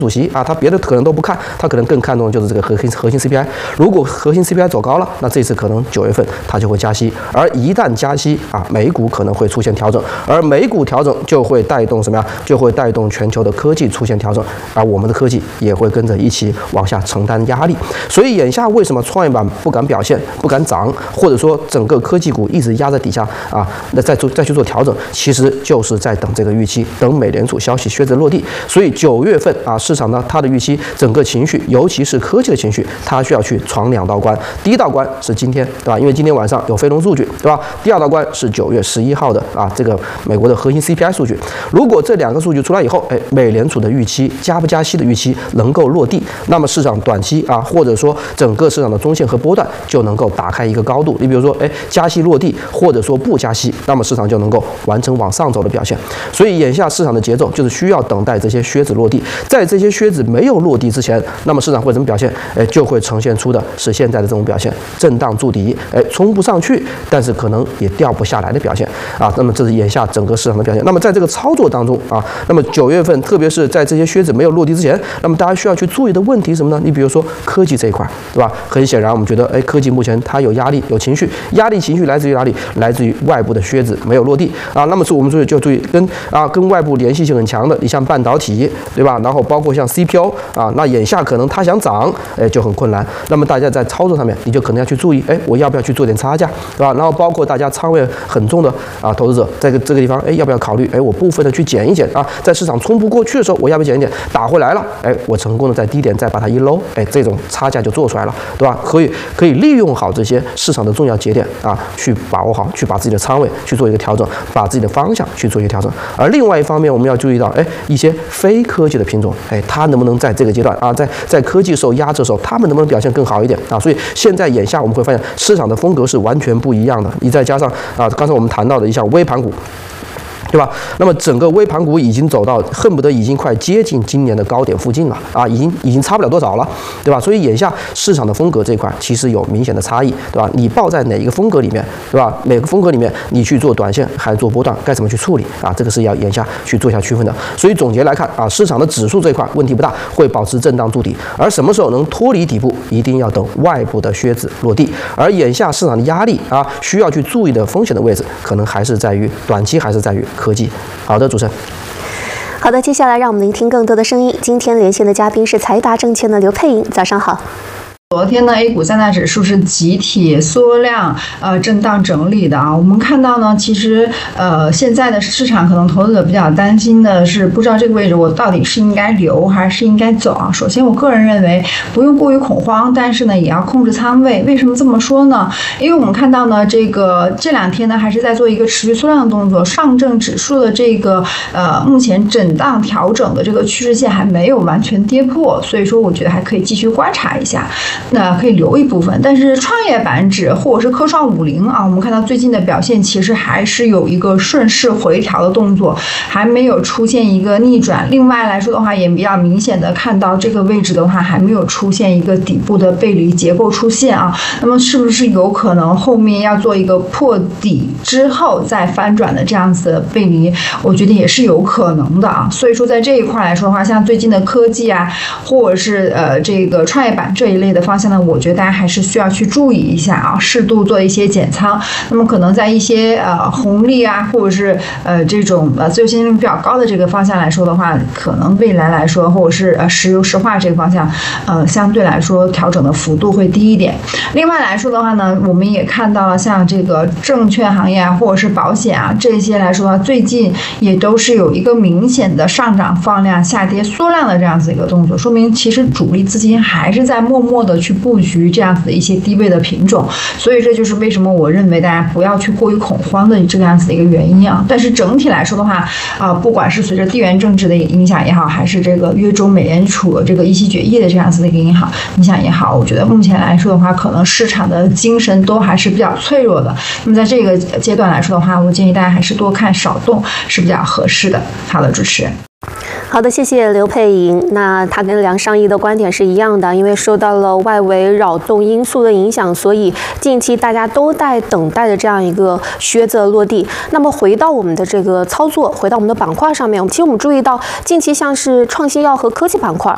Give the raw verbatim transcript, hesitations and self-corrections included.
主席啊，他别的可能都不看，他可能更看重的就是这个核心核心 C P I。如果核心 C P I 走高了，那这次可能九月份它就会加息，而一旦加息啊，美股可能会出现调整，而美股调整就会带动什么呀？就会带动全球的科技出现调整，而我们的科技也会跟着一起往下承担压力。所以眼下为什么创业板不敢表现、不敢涨，或者说整个科技股一直压在底下啊？那再做再去做调整，其实就是在等这个预期，等美联储消息靴子落地。所以九月份啊，市场呢它的预期，整个情绪，尤其是科技的情绪，它需要去闯两道关。第一道关是今天，对吧？因为今天晚上有非农数据，对吧？第二道关是九月十一号的啊，这个美国的核心 C P I 数据。如果这两个数据出来以后，哎，美联储的预期加不加息的预期能够落地，那么市场短期啊，或者说整个市场的中线和波段就能够打开一个高度。你比如说，哎，加息落地，或者说不加息，那么市场就能够完成往上走的表现。所以眼下市场的节奏就是需要等待这些靴子落地，在这些靴子没有落地之前，那么市场会怎么表现？哎，就会呈现出的是现在的这种表现，震荡筑底，哎，冲不上去，但是可能也掉不下来的表现啊。那么这是眼下整个市场的表现。那么在这个操作当中啊，那么九月份，特别是在这些靴子没有落地之前，那么大家需要去注意的问题是什么呢？你比如说科技这一块，对吧？很显然，我们觉得，哎，科技目前它有压力、有情绪，压力情绪来自于哪里？来自于外部的靴子没有落地啊。那么是我们注意就注意跟啊跟外部联系性很强的，你像半导体，对吧？然后包括像 C P O 啊，那眼下可能它想涨，哎，就很困难。那么大家在操作上面，你就可能要去注意，哎，我要不要去做点差价，对吧？然后包括大家仓位很重的啊投资者，在这个地方，哎，要不要考虑，哎，我部分的去减一减啊，在市场冲不过去的时候，我要不要减一减？打回来了，哎，我成功的在低点再把它一搂，哎，这种差价就做出来了，对吧？可以可以利用好这些市场的重要节点啊，去把握好，去把自己的仓位去做一个调整，把自己的方向去做一个调整。而另外一方面，我们要注意到，哎，一些非科技的品种，哎，它能不能在这个阶段啊，在在科技受压制的时候，它们能不能表现更好一点啊？所以现在眼下我们会发现，市场的风格是完全不一样的。你再加上啊，刚才我们谈到的一项微盘股，对吧？那么整个微盘股已经走到恨不得已经快接近今年的高点附近了啊，已经已经差不了多少了，对吧？所以眼下市场的风格这一块其实有明显的差异，对吧？你抱在哪一个风格里面，对吧？每个风格里面你去做短线还是做波段，该怎么去处理啊？这个是要眼下去做一下区分的。所以总结来看啊，市场的指数这一块问题不大，会保持震荡筑底，而什么时候能脱离底部，一定要等外部的靴子落地。而眼下市场的压力啊，需要去注意的风险的位置，可能还是在于短期，还是在于科技。好的，主持人。 好的，接下来让我们聆听更多的声音。今天连线的嘉宾是财达证券的刘佩莹，早上好。 昨天呢 ，A 股三大指数是集体缩量，呃，震荡整理的啊。我们看到呢，其实呃，现在的市场可能投资者比较担心的是，不知道这个位置我到底是应该留还是应该走啊。首先，我个人认为不用过于恐慌，但是呢，也要控制仓位。为什么这么说呢？因为我们看到呢，这个这两天呢，还是在做一个持续缩量的动作。上证指数的这个呃，目前震荡调整的这个趋势线还没有完全跌破，所以说我觉得还可以继续观察一下。那可以留一部分，但是创业板指或者是科创五零啊，我们看到最近的表现其实还是有一个顺势回调的动作，还没有出现一个逆转。另外来说的话，也比较明显的看到这个位置的话，还没有出现一个底部的背离结构出现啊。那么是不是有可能后面要做一个破底之后再翻转的这样子的背离？我觉得也是有可能的啊。所以说在这一块来说的话，像最近的科技啊，或者是呃这个创业板这一类的方向呢，我觉得大家还是需要去注意一下啊，适度做一些减仓。那么可能在一些呃红利啊，或者是呃这种呃自由现金流比较高的这个方向来说的话，可能未来来说，或者是呃石油石化这个方向，呃相对来说调整的幅度会低一点。另外来说的话呢，我们也看到了像这个证券行业啊，或者是保险啊这些来说的话，最近也都是有一个明显的上涨放量、下跌缩量的这样子一个动作，说明其实主力资金还是在默默的去布局这样子的一些低位的品种，所以这就是为什么我认为大家不要去过于恐慌的这个样子的一个原因啊。但是整体来说的话，啊、呃，不管是随着地缘政治的影响也好，还是这个约中美联储这个议息决议的这样子的一个影响影响也好，我觉得目前来说的话，可能市场的精神都还是比较脆弱的。那么在这个阶段来说的话，我建议大家还是多看少动是比较合适的。好的，主持人。 好的，谢谢刘佩莹。那他跟梁尚义的观点是一样的，因为受到了外围扰动因素的影响，所以近期大家都在等待着这样一个靴子落地。那么回到我们的这个操作，回到我们的板块上面，其实我们注意到近期像是创新药和科技板块